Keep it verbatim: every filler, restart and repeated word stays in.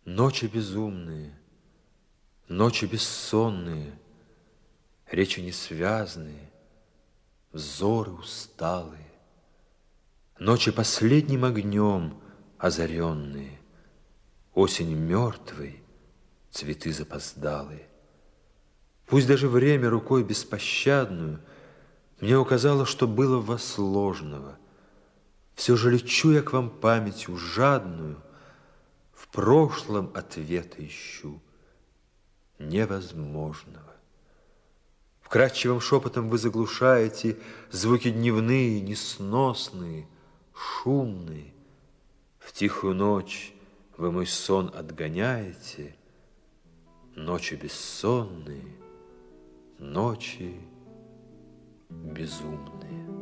Ночи безумные, ночи бессонные, речи несвязные, взоры усталые, ночи последним огнем озаренные, осень мертвой, цветы запоздалые. Пусть даже время рукой беспощадную мне указало, что было в вас ложного, все же лечу я к вам памятью жадную, в прошлом ответа ищу невозможного. Вкрадчивым шепотом вы заглушаете звуки дневные, несносные, шумные. В тихую ночь вы мой сон отгоняете, ночи бессонные, ночи безумные.